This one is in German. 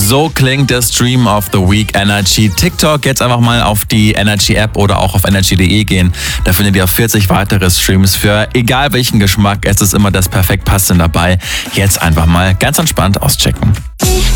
So klingt der Stream of the Week Energy. TikTok, jetzt einfach mal auf die Energy App oder auch auf energy.de gehen. Da findet ihr 40 weitere Streams für egal welchen Geschmack. Es ist immer das perfekt passende dabei. Jetzt einfach mal ganz entspannt auschecken.